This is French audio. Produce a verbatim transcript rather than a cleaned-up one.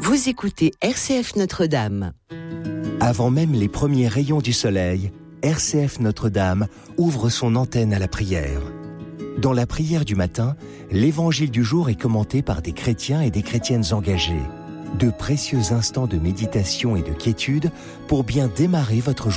Vous écoutez R C F Notre-Dame. Avant même les premiers rayons du soleil, R C F Notre-Dame ouvre son antenne à la prière. Dans la prière du matin, l'évangile du jour est commenté par des chrétiens et des chrétiennes engagés. De précieux instants de méditation et de quiétude pour bien démarrer votre journée.